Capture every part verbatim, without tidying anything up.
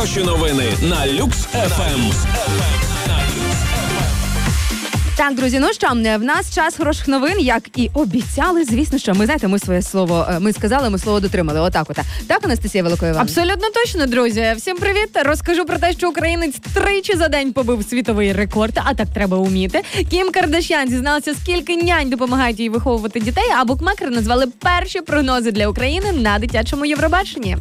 Хороші новини на Люкс еф ем. Так, друзі, ну що, в нас час хороших новин, як і обіцяли. Звісно, що ми, знаєте, ми своє слово, ми сказали, ми слово дотримали. Отак ота. Так, Анастасія Великоївна? Абсолютно точно, друзі. Всім привіт. Розкажу про те, що українець тричі за день побив світовий рекорд, а так треба вміти. Кім Кардаш'ян зізналася, скільки нянь допомагають їй виховувати дітей, а букмекери назвали перші прогнози для України на дитячому Євробаченні.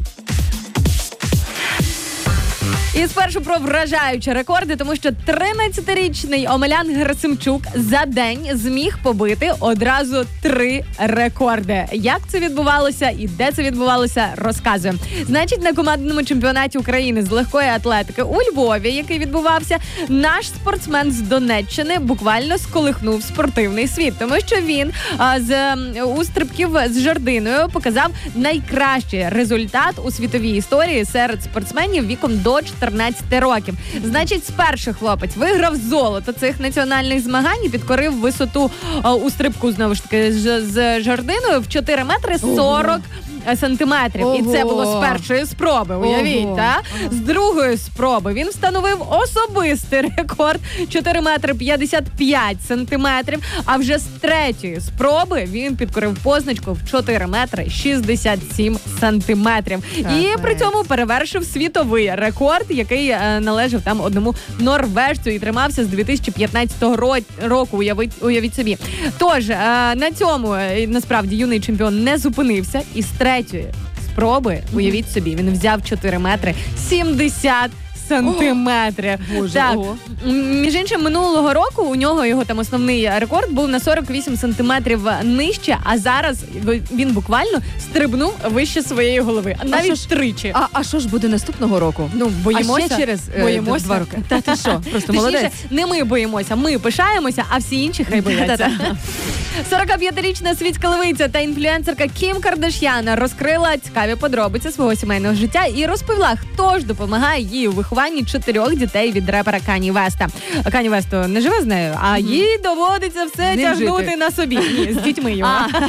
І спершу про вражаючі рекорди, тому що тринадцятирічний Омелян Герасимчук за день зміг побити одразу три рекорди. Як це відбувалося і де це відбувалося, розказую. Значить, на командному чемпіонаті України з легкої атлетики у Львові, який відбувався, наш спортсмен з Донеччини буквально сколихнув спортивний світ, тому що він а, з у стрибків з жердиною показав найкращий результат у світовій історії серед спортсменів віком до чотирнадцяти років. Значить, спершу хлопець виграв золото цих національних змагань і підкорив висоту а, у стрибку, знову ж таки, з, з жердиною в чотири метри сорок сантиметрів. Ого. І це було з першої спроби, уявіть, та? З другої спроби він встановив особистий рекорд чотири метри п'ятдесят п'ять сантиметрів, а вже з третьої спроби він підкорив позначку в чотири метри шістдесят сім сантиметрів. Так, і так. при цьому перевершив світовий рекорд, який е, належав там одному норвежцю і тримався з дві тисячі п'ятнадцятого ро- року, уявіть, уявіть собі. Тож, е, на цьому, е, насправді, юний чемпіон не зупинився і з третьої спроби, уявіть собі, він взяв чотири метри сімдесят сантиметрів. Боже, так. ого. М, Між іншим, минулого року у нього його там основний рекорд був на сорок вісім сантиметрів нижче, а зараз він буквально стрибнув вище своєї голови. Навіть що ж- тричі. А, а що ж буде наступного року? Ну, боїмося. А ще через е, боїмося. два роки. Та ти що? Просто молодець. Точніше, не ми боїмося, ми пишаємося, а всі інші хай бояться. Да-да-да. сорокап'ятирічна світська левиця та інфлюенсерка Кім Кардаш'ян розкрила цікаві подробиці свого сімейного життя і розповіла, хто ж допомагає їй у вихованні чотирьох дітей від репера Кані Веста. Кані Весто не живе з нею, а їй доводиться все З ним тягнути жити. на собі. Ні, з дітьми його.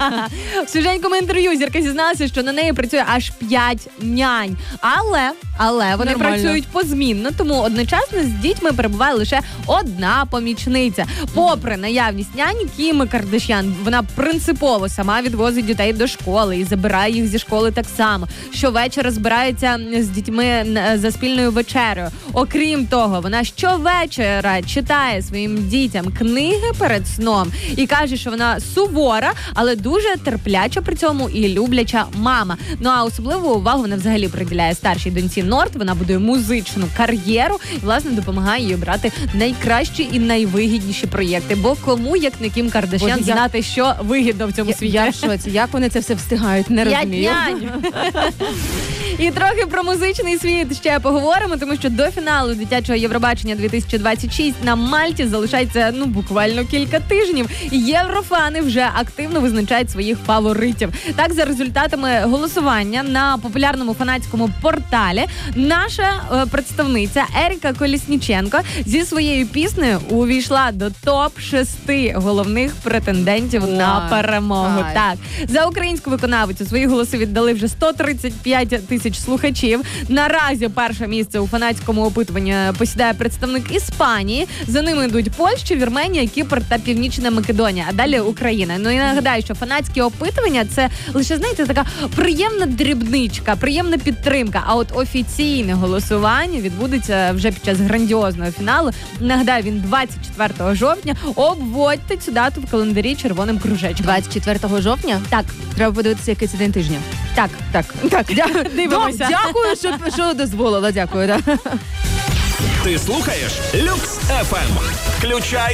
В свіженькому інтерв'ю зірка зізналася, що на неї працює аж п'ять нянь. Але, але вони Нормально. працюють позмінно, тому одночасно з дітьми перебуває лише одна помічниця. Попри наявність нянь, Кім Кардаш'ян, вона принципово сама відвозить дітей до школи і забирає їх зі школи так само. Щовечора збирається з дітьми н- за спільною вечерею. Окрім того, вона щовечора читає своїм дітям книги перед сном і каже, що вона сувора, але дуже терпляча при цьому і любляча мама. Ну а особливу увагу вона взагалі приділяє старшій доньці Норт. Вона будує музичну кар'єру і, власне, допомагає їй обрати найкращі і найвигідніші проєкти. Бо кому, як не Кім Кардаш'ян, Боже, я- знати, що вигідно в цьому Я, світі. я в шоці. Як вони це все встигають? Не П'ять розумію. нянь. І трохи про музичний світ ще поговоримо, тому що до фіналу дитячого Євробачення дві тисячі двадцять шість на Мальті залишається ну буквально кілька тижнів. І єврофани вже активно визначають своїх фаворитів. Так, за результатами голосування на популярному фанатському порталі наша е, представниця Еріка Колісніченко зі своєю піснею увійшла до топ шести головних претендентів Вау. на перемогу. Кайф. Так, за українську виконавицю свої голоси віддали вже сто тридцять п'ять тисяч слухачів. Наразі перше місце у фанатському опитуванні посідає представник Іспанії. За ними йдуть Польща, Вірменія, Кіпр та Північна Македонія. А далі Україна. Ну і нагадаю, що фанатські опитування – це лише, знаєте, така приємна дрібничка, приємна підтримка. А от офіційне голосування відбудеться вже під час грандіозного фіналу. Нагадаю, він двадцять четвертого жовтня. Обводьте цю дату в календарі червоним кружечком. двадцять четвертого жовтня? Так, Треба подивитися, який це день тижня. так. Так, так. Дя... Дивимося. Доб- Дякую, що, що дозволила. Дякую. Да. Ти слухаєш Люкс еф ем. Включай